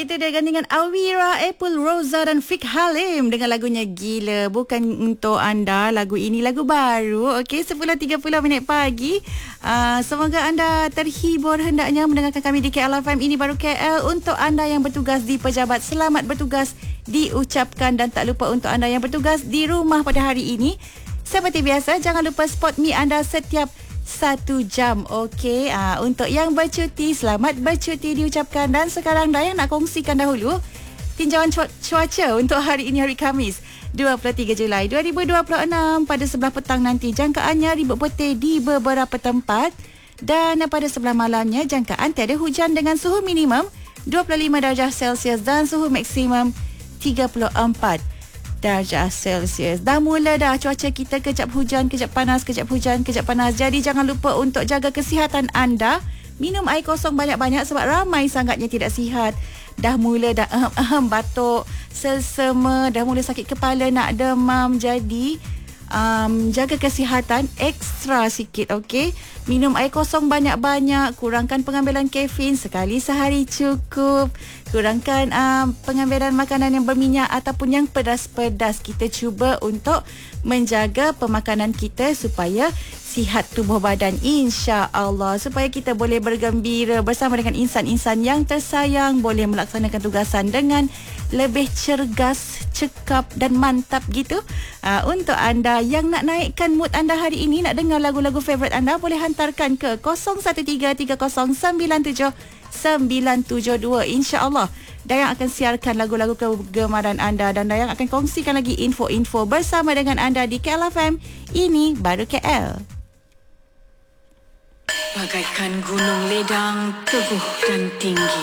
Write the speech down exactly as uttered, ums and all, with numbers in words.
Itu dia gandingan Awira, Apple Rosa dan Fik Halim dengan lagunya Gila. Bukan untuk anda, lagu ini lagu baru. Okey, sepuluh tiga puluh minit pagi. Uh, semoga anda terhibur hendaknya mendengarkan kami di K L F M. Ini baru K L. Untuk anda yang bertugas di pejabat, selamat bertugas diucapkan. Dan tak lupa untuk anda yang bertugas di rumah pada hari ini, seperti biasa, jangan lupa spot me anda setiap satu jam. Okey, uh, untuk yang bercuti, selamat bercuti diucapkan. Dan sekarang Dayang nak kongsikan dahulu tinjauan cuaca untuk hari ini, hari Khamis dua puluh tiga Julai dua ribu dua puluh enam. Pada sebelah petang nanti jangkaannya ribut putih di beberapa tempat, dan pada sebelah malamnya jangkaan tiada hujan dengan suhu minimum dua puluh lima darjah Celsius dan suhu maksimum tiga puluh empat darjah Celsius. Dah mula dah cuaca kita, kejap hujan, kejap panas, kejap hujan, kejap panas. Jadi jangan lupa untuk jaga kesihatan anda. Minum air kosong banyak-banyak sebab ramai sangatnya tidak sihat. Dah mula dah ahem-ahem, batuk, selsema, dah mula sakit kepala, nak demam. Jadi um, jaga kesihatan ekstra sikit, okey? Minum air kosong banyak-banyak, kurangkan pengambilan kafein, sekali sehari cukup. Kurangkan um, pengambilan makanan yang berminyak ataupun yang pedas-pedas. Kita cuba untuk menjaga pemakanan kita supaya sihat tubuh badan, insya-Allah, supaya kita boleh bergembira bersama dengan insan-insan yang tersayang, boleh melaksanakan tugasan dengan lebih cergas, cekap dan mantap gitu. Uh, untuk anda yang nak naikkan mood anda hari ini, nak dengar lagu-lagu favourite anda, boleh hantarkan ke kosong satu tiga tiga kosong sembilan tujuh sembilan tujuh dua. InsyaAllah Dayang akan siarkan lagu-lagu kegemaran anda, dan Dayang akan kongsikan lagi info-info bersama dengan anda di K L F M. Ini baru K L. Bagaikan gunung ledang, teguh dan tinggi.